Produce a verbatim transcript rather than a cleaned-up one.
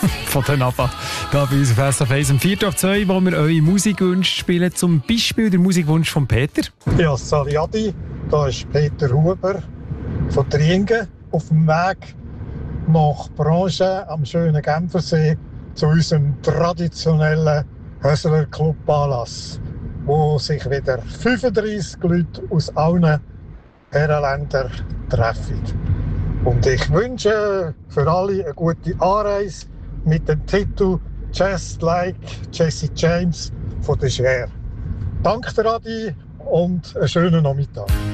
von den ABBA. Hier bei uns auf S F eins um vier auf zwei, wo wir eure Musikwünsche spielen. Zum Beispiel der Musikwunsch von Peter. Ja, Saliadi, da ist Peter Huber von Triengen auf dem Weg nach Branche am schönen Genfersee zu unserem traditionellen Hösler Club Anlass, wo sich wieder fünfunddreissig Leute aus allen Herrenländern treffen. Und ich wünsche für alle eine gute Anreise mit dem Titel Just Like Jesse James von der Cher. Danke, Adi, und einen schönen Nachmittag.